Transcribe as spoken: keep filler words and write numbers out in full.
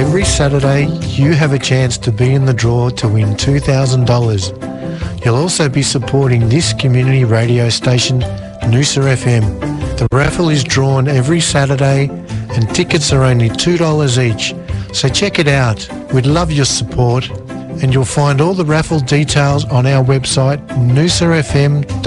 Every Saturday, you have a chance to be in the draw to win two thousand dollars. You'll also be supporting this community radio station, Noosa F M. The raffle is drawn every Saturday and tickets are only two dollars each. So check it out. We'd love your support, and you'll find all the raffle details on our website, noosa f m dot com.